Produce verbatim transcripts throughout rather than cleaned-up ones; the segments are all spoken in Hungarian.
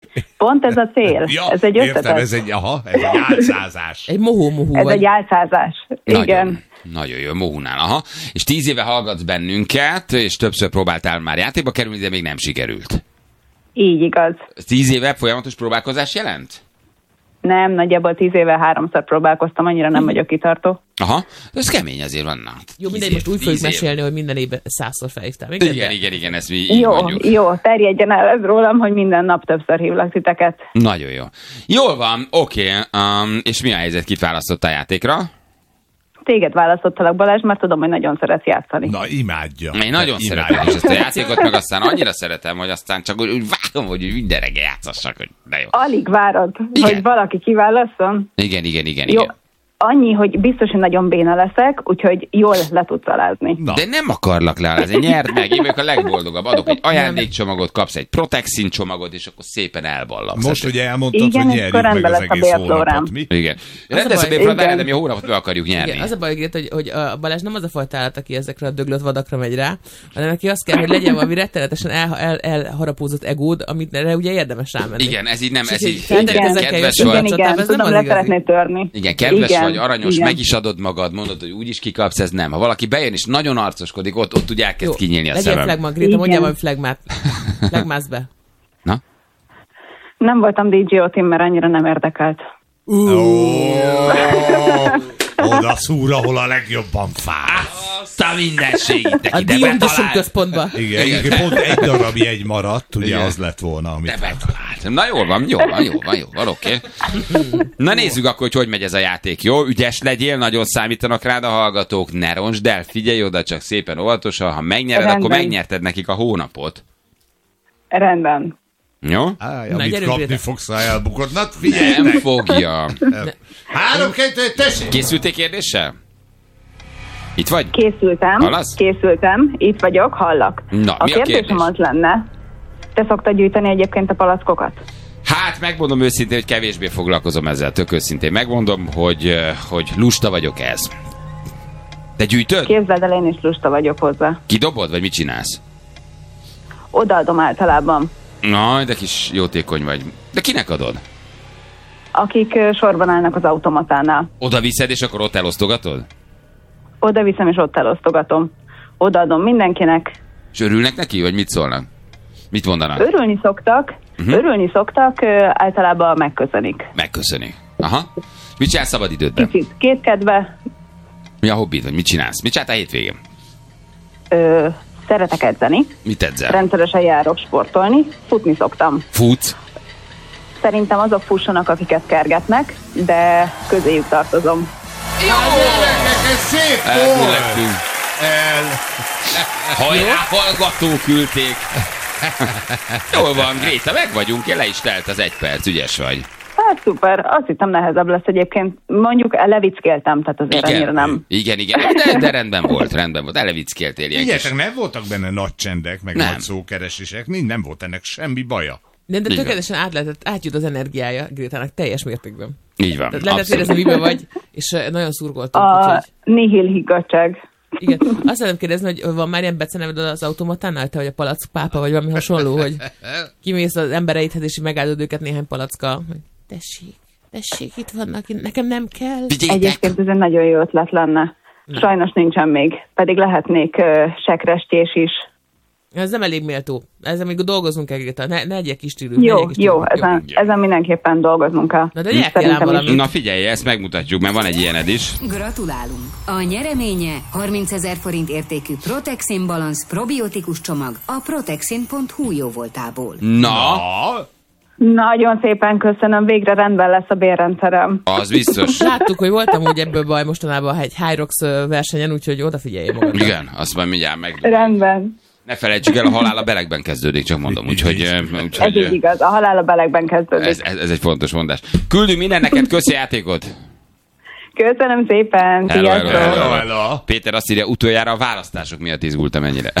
Pont ez a cél. Ja, ez egy értem, összetett. ez egy, aha, ez egy álcázás. Egy mohó-mohó. Ez vagy. egy álcázás. Nagyon, Igen. nagyon jó, mohúnál, aha. És tíz éve hallgatsz bennünket, és többször próbáltál már játékba kerülni, de még nem sikerült. Így igaz. Tíz éve folyamatos próbálkozás jelent? Nem, nagyjából tíz éve háromszor próbálkoztam, annyira nem vagyok kitartó. Aha, ez kemény azért van. Na, Jó, mindegy, tíz most úgy év, fogjuk tíz év. mesélni, hogy minden évben százszor felhívtál. Igen, Igen, de- igen, igen, ezt mi így Jó, mondjuk. jó, terjedjen el ez rólam, hogy minden nap többször hívlak titeket. Nagyon jó. Jól van, oké. Um, és mi a helyzet, kit választottál játékra? Téged választottalak, Balázs, mert tudom, hogy nagyon szeretsz játszani. Na, imádja. Én nagyon Te szeretem imádja. is ezt a játékot, meg aztán annyira szeretem, hogy aztán csak úgy, úgy vágom, hogy úgy minden reggel játszassak, hogy de jó. Alig várod, Igen. hogy valaki kiválasszon. Igen, igen, igen, Jó, igen. annyi, hogy biztos, hogy nagyon béna leszek, úgyhogy jól le tudsz alázni. Na, De nem akarlak leállni, nyerd meg, én vagyok a legboldogabb. Adok egy ajándékcsomagot, kapsz egy Protexin csomagot, és akkor szépen elballamsz. most ugye elmondtad, Igen, hogy és nyerjük akkor meg rendben az lesz a egész bérflórám. hónapot, mi? Igen. Az a Rendez a baj- bérflórát, igen. de mi a hónapot meg akarjuk nyerni. Igen, az a baj, Gréta, hogy, hogy a Balázs nem az a fajta állat, aki ezekre a döglött vadakra megy rá, hanem neki azt kell, hogy legyen valami rettenetesen el, el, elharapózott egód, amit erre ugye érdemes rámenni. Igen, ez így nem, ez Úgyhogy így feltétlenül igen, ezzel kell kedves jössz, vagy. Igen, Csatában, igen, ez nem tudom, az le igazi. szeretnéd törni. Igen, kedves Igen, vagy, aranyos, igen. meg is adod magad, mondod, hogy úgy is kikapsz, ez nem. Ha valaki bejön és nagyon arcoskodik, ott, ott ugye elkezd kinyílni a Legyél szemem. flagma, Gréta, Igen. mondjál valami flagmát. Flagmász be. Na? Nem voltam dé jé Otim, mert annyira nem érdekelt. Oda szúr, ahol a legjobban fáj. Azt a mindenségét A neki, de Dion betalált. központba. Igen, igen, pont egy darab jegy maradt, ugye Igen. az lett volna, amit... De betalált. Na jól van, jól van, jól van, jól van, oké. Na nézzük akkor, hogy hogy megy ez a játék, jó? Ügyes legyél, nagyon számítanak rád a hallgatók, ne roncsd el, figyelj oda, csak szépen óvatosan, ha megnyered, Rendben. akkor megnyerted nekik a hónapot. Rendben. Jó? Áj, Na, amit gyerünk, kapni Gréta. fogsz, ha elbukod. Na, Nem figyelj! fogja. Három, kettő, tessék! Készültél kérdéssel? Itt vagy? Készültem, Hallasz? készültem, itt vagyok, hallak. Na, a mi a kérdésem kérdés? az lenne, te szoktad gyűjteni egyébként a palackokat? Hát megmondom őszintén, hogy kevésbé foglalkozom ezzel, tök őszintén megmondom, hogy, eh, hogy lusta vagyok ez. Te gyűjtöd? Képzeld el, én is lusta vagyok hozzá. Kidobod, vagy mit csinálsz? Odaadom általában. Na, de kis jótékony vagy. De kinek adod? Akik ö, sorban állnak az automatánál. Oda viszed, és akkor ott elosztogatod? Oda viszem, és ott elosztogatom. Odaadom mindenkinek. És örülnek neki, vagy mit szólnak? Mit mondanak? Örülni szoktak, uh-huh. örülni szoktak, ö, általában megköszönik. Megköszönik. Aha. Mit csinálsz szabad idődben? Kicsit kétkedve, Mi a hobbid, vagy mit csinálsz? Mit csináltál hétvégén? ö, szeretek edzeni, Mit edzel? rendszeresen járok sportolni, futni szoktam. Futsz? Szerintem azok fussanak, akiket kergetnek, de közéjük tartozom. Gyerekek, ez szép volt! Elbülettünk. El. Hajrá, hallgatók küldték. Jól van, Gréta, meg vagyunk, le is telt az egy perc, ügyes vagy. Hát szuper, azt hittem nehezebb lesz egyébként. Mondjuk levickéltem, tehát azért annyira nem. igen, igen, de, de rendben volt, rendben volt, elevickéltél ilyen kis... Figyeljetek, nem voltak benne nagy csendek, meg Nem. nagy szókeresések, mind nem volt ennek semmi baja. De, de Igen. tökéletesen át lehetett, átjut az energiája Grétának teljes mértékben. Így van, Tehát lehetett abszolút. érezni, miben vagy, és eh, nagyon szurkoltunk, A úgyhogy... nihil higgadság. Igen. Azt szeretném kérdezni, hogy van már ilyen beceneved az automatánál, te vagy a palack pápa, vagy valami hasonló, hogy kimész az embereidhez, és így megáldod őket néhány palackkal. Hogy tessék, tessék, itt vannak, nekem nem kell. Figyeljetek! Egyébként ez egy nagyon jó ötlet lenne. Sajnos nincsen még, pedig lehetnék uh, sekrestés is. Ez nem elég méltó. Ezzel még dolgozunk kell, Gréta. Ne, ne egyek kis stílus. Jó, jó, ezen, ezen mindenképpen dolgoznunk kell. Na de gyertél ám Szerintem is. valamit. Na figyelj, ezt megmutatjuk, mert van egy ilyened is. Gratulálunk! A nyereménye harmincezer forint értékű Protexin Balance probiotikus csomag a protexin pont hu jóvoltából. Na, Na, Nagyon szépen köszönöm, végre rendben lesz a bérrendszerem. az biztos. Láttuk, hogy voltam úgy ebből baj mostanában egy Hyrox versenyen, úgyhogy odafigyelj magadra. Igen, azt majd mindjárt meg... Rendben. Ne felejtsük el, a halál a belegben kezdődik, csak mondom. Úgyhogy, eh, Ez úgyhogy így eh, igaz, a halál a belegben kezdődik. ez, ez, ez egy fontos mondás. Küldünk minden neked, köszi játékot! Köszönöm szépen. Hello, hello, Sziasztok. hello. Hello. Péter azt írja, utoljára a választások miatt izgultam ennyire.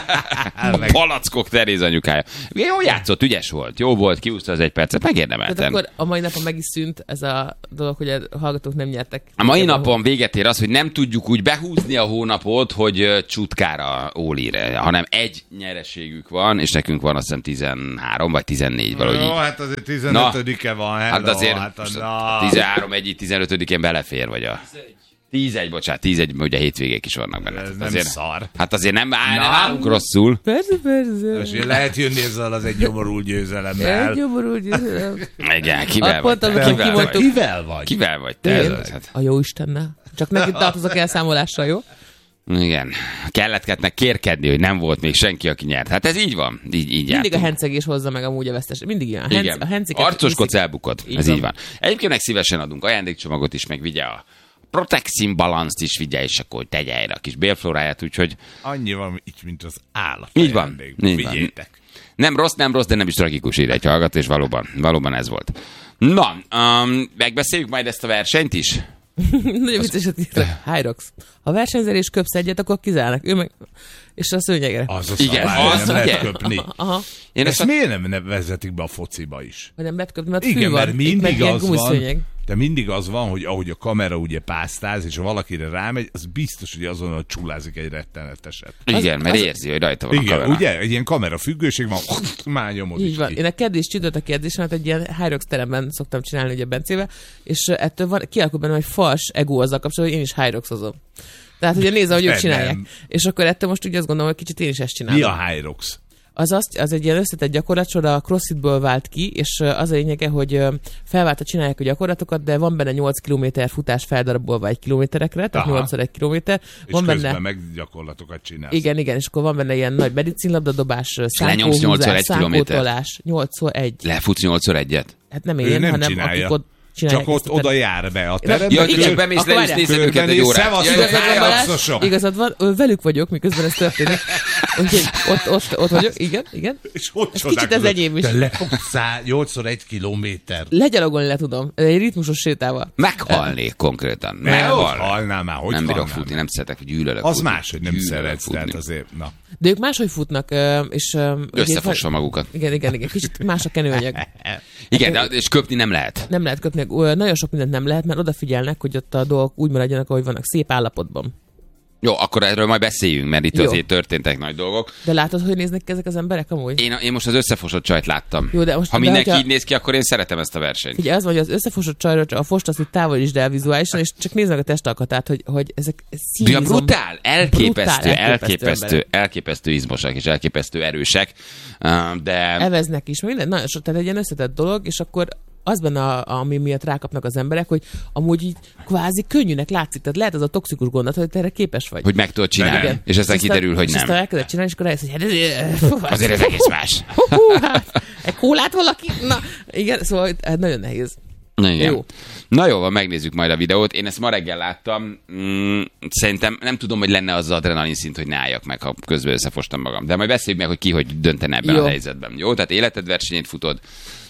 A palackok Teréz anyukája. Jó játszott, ügyes volt, jó volt, kiúszta az egy percet, Tehát megérdemelten. akkor a mai napon meg is szűnt ez a dolog, hogy a hallgatók nem nyertek. A mai napon véget ér az, hogy nem tudjuk úgy behúzni a hónapot, hogy ö, csutkára ólír, hanem egy nyereségük van, és nekünk van azt hiszem tizenhárom vagy tizennégy valahogy Jó, így. hát azért tizenötödike van. Hello, Hát azért hát most a- a tizenhárom, egy, tizenötödikén belefér, vagy a... tízegy, bocsánat, tízegy, ugye hétvégék is vannak benne. Ez Tehát nem azért, szar. Hát azért nem, áll, nem állunk rosszul. Persze, persze. És lehet jönni ezzel az egy nyomorult győzelemmel. Egy nyomorú győzelem. Igen, kivel A vagy pont te? az, aki Kivel kimondtuk. vagy? Kivel vagy? Kivel vagy te? Én? Ez- hát- A jó Istennel. Csak neki tartozok elszámolásra, jó? Igen. Kellett kettnek kérkedni, hogy nem volt még senki, aki nyert. Hát ez így van. Így, így Mindig a jártunk. hencegés hozza meg amúgy a vesztes. Mindig ilyen. A henc, Igen. a henciket Arcoskodsz, viszik. elbukod. Így Ez van. így van. Egyébként meg szívesen adunk ajándékcsomagot is, meg vigye a Protexin Balance-t is vigye, és akkor hogy tegye helyre a kis bélflóráját, úgyhogy Annyi van így, mint az állat. így van. ajándékban. Így van. Vigyétek. Nem rossz, nem rossz, de nem is tragikus, ide egy hallgató, és valóban, valóban ez volt. Na, um, megbeszéljük majd ezt a versenyt is? Nagyon vicces, hogy írta. Hyrox. Ha versenyzel és köpsz egyet, akkor kizárnak. Ő meg... És a szőnyegre. Az a Igen, szabály, az nem lehet ugye? köpni. Aha. Én Ezt ezt a... miért nem ne- vezetik be a fociba is? Vagy nem lehet köpni, mert fű Igen, van. mert mindig meg ilyen az van, gumiszőnyeg. de mindig az van, hogy ahogy a kamera ugye pásztáz, és ha valakire rámegy, az biztos, hogy azonnal csulázik egy retteneteset. Igen, mert az- érzi, hogy rajta van a Igen, kamera. ugye? Egy ilyen kamera függőség van, már nyomod Így is van. ki. Én a keddi is csütött a kérdésemet egy ilyen Hyrox teremben szoktam csinálni ugye Bencébe, és ettől van, kialakul bennem egy fals ego azzal kapcsolatban, hogy én is Hyroxozom. Tehát ugye nézem, hogy ők Nem, csinálják. nem. És akkor ettől most ugye azt gondolom, hogy kicsit én is ezt csinálom. Mi a Hyrox? Az, azt, az egy ilyen összetett gyakorlatsor, a CrossFitből vált ki, és ö, az a lényege, hogy ö, felváltva csinálják a gyakorlatokat, de van benne nyolc kilométer futás feldarabolva egy kilométerekre, tehát Aha. nyolcszor egy kilométer. És Van közben benne, meg gyakorlatokat csinálsz. igen, igen, és akkor van benne ilyen nagy medicinlabdadobás, lenyomsz nyolcszor egy kilométert? szánkótolás, nyolcszor egy. Lefutsz nyolcszor egyet? Hát nem Ő én, nem hanem csinálja. akik ott csinálják. Csak ott ezt a ter- oda jár be a Ja, terembe. Ja, igen, igen, bemész akkor le, és várjál. nézed őket egy Körbenéz, órát. szevasztok, Ja, ja, Igazad ja, van, ja. Balázs, Hyroxosok. igazad van, ö, velük vagyok, miközben ez történik. Úgyhogy ott, ott, ott vagyok, igen, igen. És ott Ez kicsit ez enyém is. Te lefogsz nyolcszor egy kilométer. Legyalogolni le tudom, egy ritmusos sétával. Meghalnék konkrétan. Ne, ott Meghalnék. halnál már, hogy Nem bírok halnál? futni, nem szeretek, hogy gyűlölök Az futni. más, hogy nem Gyűlölök szeretsz, futni. tehát azért, na. De ők máshogy futnak, ö, és... ö, ugye Összefossa van- magukat. Igen, igen, igen. Kicsit más a kenőanyag. Igen, de, és köpni nem lehet. Nem lehet köpni, ö, nagyon sok mindent nem lehet, mert odafigyelnek, hogy ott a dolgok úgy maradjanak, ahogy vannak, szép állapotban. Jó, akkor erről majd beszéljünk, mert itt Jó. azért történtek nagy dolgok. De látod, hogy néznek ki ezek az emberek amúgy? Én, én most az összefosott csajt láttam. Jó, de most- ha de mindenki hogyha- így néz ki, akkor én szeretem ezt a versenyt. Ugye az van, hogy az összefosott csajról csak a fost azt, hogy távolítsd el vizuálisan, és csak nézd meg a testalkatát, hogy, hogy ezek De színizom. brutál, elképesztő, Brutál, elképesztő elképesztő, emberek. elképesztő izmosak és elképesztő erősek, Uh, de Eveznek is, minden, nagyon sok, tehát egy ilyen összetett dolog, és akkor az benne, a, ami miatt rákapnak az emberek, hogy amúgy így kvázi könnyűnek látszik, tehát lehet az a toxikus gondot, hogy te erre képes vagy. hogy meg tudod csinálni, Igen. és aztán aztán- kiderül, hogy és nem. aztán elkezded csinálni, és akkor rájössz, hogy hát ez, fú, hát- Azért ez egész más. hú, hát, egy kólát valaki? Na, igen, szóval hát nagyon nehéz. Na, igen. Jó. Na jó, van, megnézzük majd a videót. Én ezt ma reggel láttam. Mm, szerintem nem tudom, hogy lenne az, az adrenalin szint, hogy ne álljak meg, ha közben összefostam magam. De majd beszéljük meg, hogy ki hogy döntene ebben Jó. a helyzetben. Jó, tehát életed versenyét futod.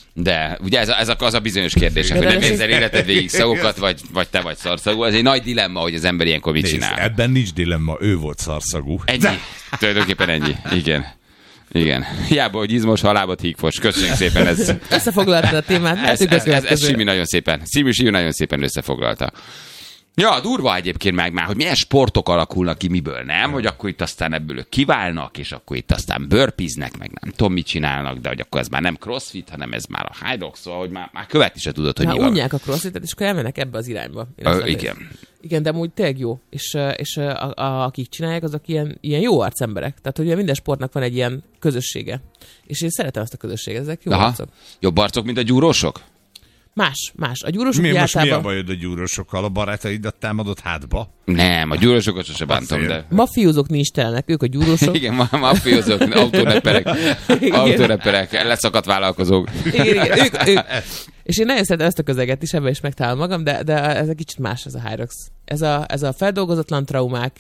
De ugye ez, a, ez a, az a bizonyos kérdés, hogy nem Ráadásul- érzel életed végig szagokat, vagy, vagy te vagy szarszagú. Ez egy nagy dilemma, hogy az ember ilyenkor mit Nézd, csinál. ebben nincs dilemma, ő volt szarszagú. Ennyi. Tulajdonképpen ennyi. Igen. Igen. Hiába, hogy izmos, halábot hígfos. Köszönjük szépen. Ez, Összefoglaltad a témát, ez, mehetünk a ez, ez, ez következőre. Simi nagyon szépen. Simi, Simi nagyon szépen összefoglalta. Ja, durva egyébként meg már, hogy milyen sportok alakulnak ki, miből nem, hogy akkor itt aztán ebből ők kiválnak, és akkor itt aztán burpeeznek, meg nem tudom, mit csinálnak, de hogy akkor ez már nem crossfit, hanem ez már a Hyrox, szóval, hogy már, már követni se tudod, hogy Már mi van. unják a crossfitet, és akkor elmennek ebbe az irányba. Én Ö, azt látom, igen. hogy- Igen, de amúgy tényleg jó. És, ö, és ö, a, a, akik csinálják, azok ilyen, ilyen jó arc emberek. Tehát, hogy ugye minden sportnak van egy ilyen közössége. És én szeretem ezt a közösséget, ezek jó Aha. arcok. Jobb arcok, mint a gyúrósok? Más, más. A gyúrosok Mi, ugye most mi a általában bajod a gyúrosokkal? A barátaidat támadott hátba? Nem, a gyúrósokat sose bántam, Azért. de... mafiózók nincs telenek, ők a gyúrosok. Igen, ma- mafiózók, autóreperek, autóreperek, leszakadt vállalkozók. Igen, igen, ők, ők, És én nagyon szeretem ezt a közeget is, ebben is megtalálom magam, de, de ez egy kicsit más, ez a Hyrox. Ez a, ez a feldolgozatlan traumák,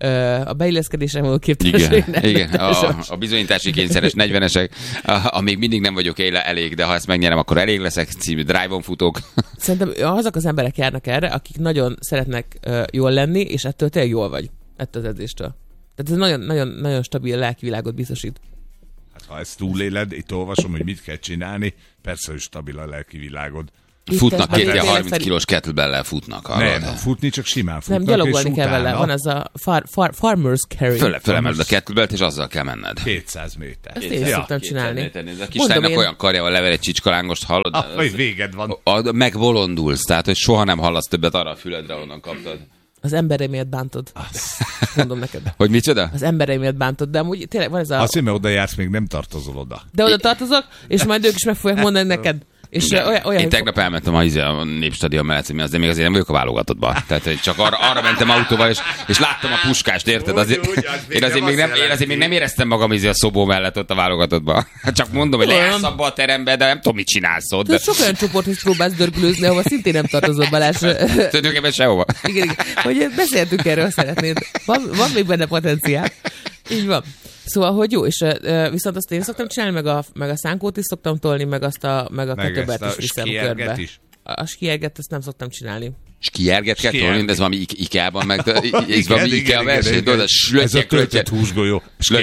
a beilleszkedésre való képtelenség. Igen, igen. A, a bizonyítási kényszeres negyvenesek, a, amíg mindig nem vagyok éle elég, de ha ezt megnyerem, akkor elég leszek, című drive-on futók. Szerintem azok az emberek járnak erre, akik nagyon szeretnek uh, jól lenni, és ettől tényleg jól vagy, ettől az edzéstől. Tehát ez nagyon, nagyon, nagyon stabil lelkivilágot biztosít. Hát ha ezt túléled, itt olvasom, hogy mit kell csinálni, persze, hogy stabil a lelkivilágod. Itt futnak két ilyen harminc szerint... kilós kettlebell-lel futnak. Nem, nem, futni csak simán futnak. Nem, gyalogolni kell utána... vele. Van az a far, far, farmer's carry. Föl, fölemeled a kettlebellt, és azzal kell menned. kétszáz méter. Ezt én ja. szoktam csinálni. A kislánynak én... olyan karjával level egy csicskalángos, hallod? Ah, hogy véged van. A, a, megbolondulsz, tehát hogy soha nem hallasz többet arra a füledre, onnan kaptad. Az embereimet bántod. Azt mondom neked. Hogy micsoda? Az embereimet bántod, de amúgy tényleg van ez a... Azt, hogy oda jársz, még nem tartozol oda. De oda tartozok, és majd ők is meg fogják mondani neked. És olyan, olyan, én tegnap fog... elmentem a, a Népstadion mellett, hogy mi az, de még azért nem vagyok a válogatottban. Tehát hogy csak arra, arra mentem autóval, és, és láttam a puskást, érted? Azért, úgy, az én, azért még nem, én azért még nem éreztem magam izé a szobó mellett ott a válogatottban. Csak mondom, hogy leállsz abba a terembe, de nem tudom, mit csinálsz ott. De... Sok olyan csoporthoz próbálsz dörgülőzni, ahova szintén nem tartozol, Balázs. Tulajdonképpen sehova. Igen, igen. Hogy beszéltünk erről, szeretnéd. Van, van még benne potenciál. Így van. Szóval, hogy jó, és uh, viszont azt én szoktam csinálni, meg a, meg a szánkót is szoktam tolni, meg azt a, meg a kettlebellt is viszem körbe. Is. A, a skierget ezt nem szoktam csinálni. Skierget kell tolni, de ez valami Ikea-ban meg, ez valami Ikea verseny, tudod, a ez a töltött húsgolyó.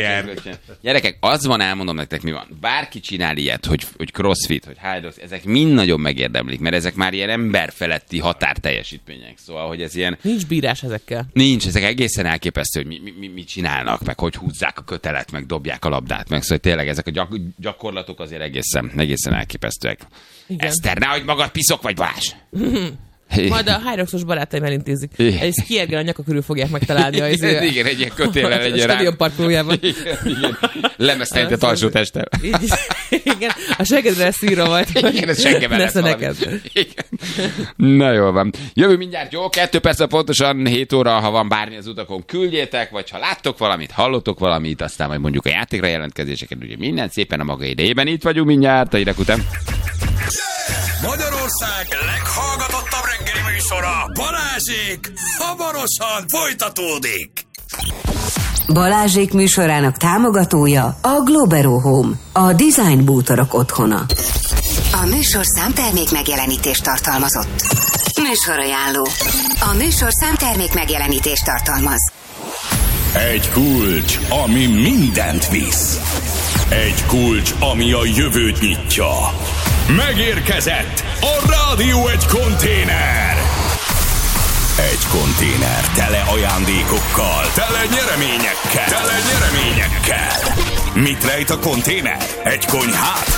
Gyerekek, az van, elmondom nektek, mi van. Bárki csinál ilyet, hogy, hogy crossfit, hogy high ezek mind nagyon megérdemlik, mert ezek már ilyen emberfeletti határteljesítmények. Szóval, hogy ez ilyen... Nincs bírás ezekkel. Nincs, ezek egészen elképesztő, hogy mi, mi, mi, mit csinálnak, meg hogy húzzák a kötelet, meg dobják a labdát, meg szóval tényleg ezek a gyak, gyakorlatok azért egészen, egészen elképesztőek. Igen. Eszter, nehogy magad piszok vagy, Balázs! Majd a Hyroxos barátaim elintézik. Egy skiergel a nyaka körül fogják megtalálni. Az igen, igen, egy ilyen kötéllel legyen rá. A stadion parkolójában. Lemesztelített alsó testtel. Igen, a seggedre lesz írva majd. Igen, ez seggeben lesz neked. Na jól van. Jövő mindjárt, jó? Kettő perc pontosan, hét óra, ha van bármi az utakon, küldjétek, vagy ha láttok valamit, hallottok valamit, aztán majd mondjuk a játékra jelentkezéseket, ugye minden szépen a maga idejében. Itt vagyunk mindjárt, a hírek után. Magyarország leghallgatottabb reggeli műsora, Balázsék, hamarosan folytatódik. Balázsék műsorának támogatója a Globero Home, a design bútorok otthona. A műsorszám termék megjelenítést tartalmazott. Műsorajánló. A műsorszám termék megjelenítést tartalmaz. Egy kulcs, ami mindent visz. Egy kulcs, ami a jövőt nyitja. Megérkezett a Rádió egy konténer. Egy konténer tele ajándékokkal, tele nyereményekkel, tele nyereményekkel. Mit rejt a konténer? Egy konyhát?